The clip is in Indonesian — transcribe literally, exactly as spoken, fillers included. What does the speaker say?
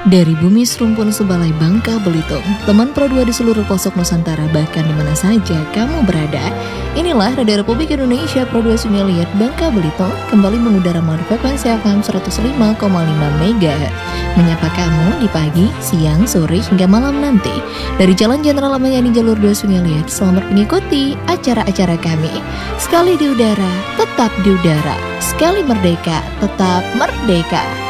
Dari bumi serumpun sebalai Bangka Belitung, teman Pro dua di seluruh pelosok Nusantara, bahkan di mana saja kamu berada. Inilah Radio Republik Indonesia Pro dua Sumeliat Bangka Belitung kembali mengudara melalui frekuensi F M seratus lima koma lima megahertz. Menyapa kamu di pagi, siang, sore hingga malam nanti. Dari Jalan Jenderal Ahmad Jalur dua Sumeliat, selamat mengikuti acara-acara kami. Sekali di udara, tetap di udara. Sekali merdeka, tetap merdeka.